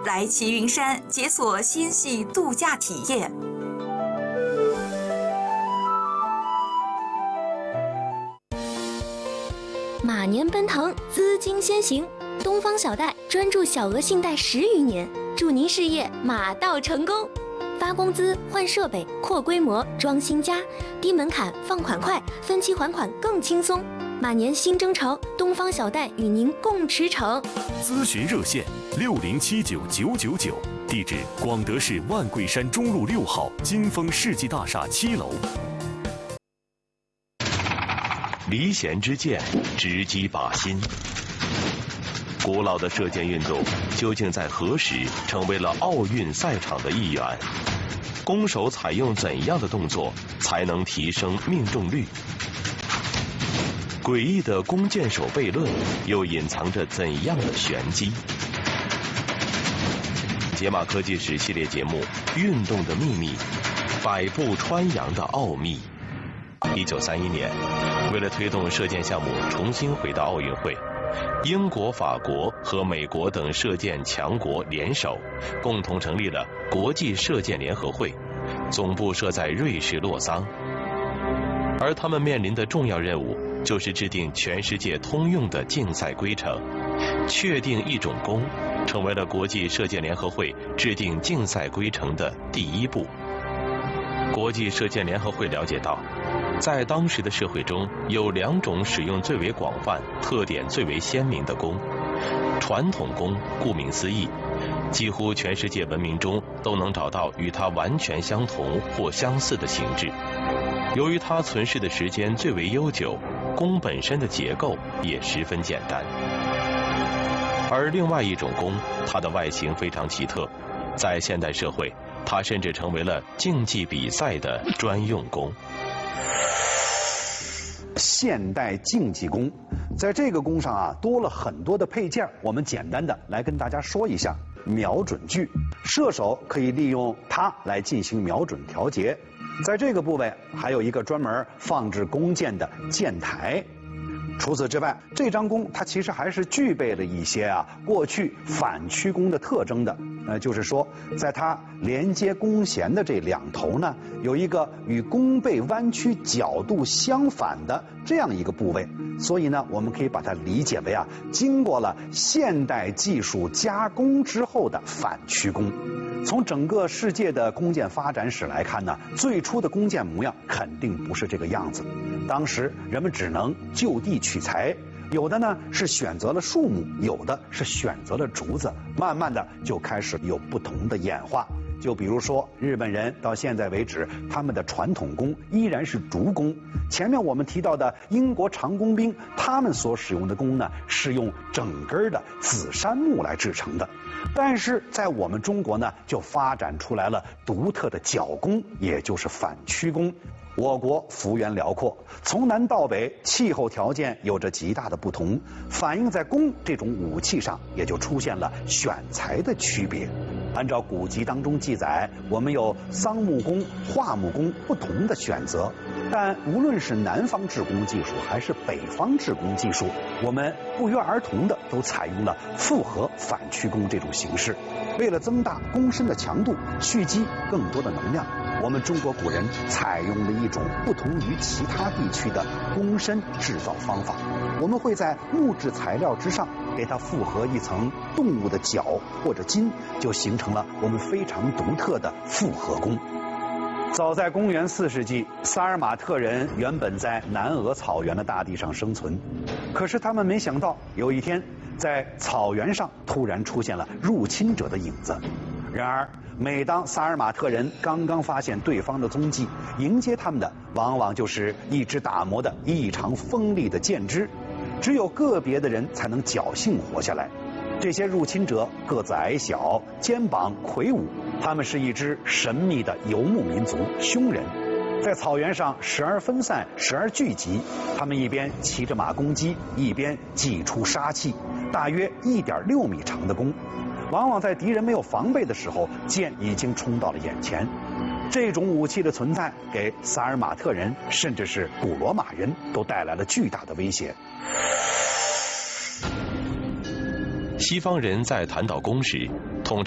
来齐云山解锁纤细度假体验。 马年奔腾，资金先行。东方小贷专注小额信贷10余年，祝您事业马到成功。发工资、换设备、扩规模、装新家，低门槛、放款快，分期还款更轻松。马年新征程，东方小贷与您共驰骋。 咨询热线60799999，地址广德市万桂山中路6号金丰世纪大厦7楼。 离弦之箭，直击靶心。古老的射箭运动究竟在何时成为了奥运赛场的一员？弓手采用怎样的动作才能提升命中率？诡异的弓箭手悖论又隐藏着怎样的玄机？解码科技史系列节目《运动的秘密》，百步穿杨的奥秘。1931年，为了推动射箭项目重新回到奥运会，英国、法国和美国等射箭强国联手，共同成立了国际射箭联合会，总部设在瑞士洛桑。而他们面临的重要任务就是制定全世界通用的竞赛规程，确定一种弓，成为了国际射箭联合会制定竞赛规程的第一步。国际射箭联合会了解到，在当时的社会中，有2种使用最为广泛、特点最为鲜明的弓。传统弓顾名思义，几乎全世界文明中都能找到与它完全相同或相似的形制。由于它存世的时间最为悠久，弓本身的结构也十分简单。而另外一种弓，它的外形非常奇特，在现代社会，它甚至成为了竞技比赛的专用弓。 现代竞技弓，在这个弓上啊多了很多的配件，我们简单的来跟大家说一下。瞄准具，射手可以利用它来进行瞄准调节。在这个部位还有一个专门放置弓箭的箭台。除此之外，这张弓它其实还是具备了一些过去反曲弓的特征的。就是说，在它连接弓弦的这2头呢，有一个与弓背弯曲角度相反的这样一个部位，所以呢，我们可以把它理解为经过了现代技术加工之后的反曲弓。从整个世界的弓箭发展史来看呢，最初的弓箭模样肯定不是这个样子。当时人们只能就地取材，有的呢是选择了树木，有的是选择了竹子，慢慢的就开始有不同的演化。就比如说日本人到现在为止，他们的传统弓依然是竹弓。前面我们提到的英国长弓兵，他们所使用的弓呢是用整根的紫杉木来制成的。但是在我们中国呢，就发展出来了独特的角弓，也就是反曲弓。我国幅员辽阔，从南到北，气候条件有着极大的不同，反映在弓这种武器上，也就出现了选材的区别。按照古籍当中记载，我们有桑木弓、桦木弓不同的选择，但无论是南方制弓技术还是北方制弓技术，我们不约而同的都采用了复合反曲弓这种形式。为了增大弓身的强度，蓄积更多的能量，我们中国古人采用了一种不同于其他地区的弓身制造方法。我们会在木质材料之上给它复合一层动物的角或者筋，就形成了我们非常独特的复合弓。早在公元4世纪，萨尔马特人原本在南俄草原的大地上生存，可是他们没想到有一天，在草原上突然出现了入侵者的影子。然而每当萨尔马特人刚刚发现对方的踪迹，迎接他们的往往就是一支打磨的异常锋利的箭支，只有个别的人才能侥幸活下来。这些入侵者个子矮小，肩膀魁梧，他们是一支神秘的游牧民族匈人，在草原上时而分散，时而聚集。他们一边骑着马攻击，一边祭出杀气，大约1.6米长的弓，往往在敌人没有防备的时候，箭已经冲到了眼前。这种武器的存在给萨尔马特人甚至是古罗马人都带来了巨大的威胁。 西方人在谈到弓时，通常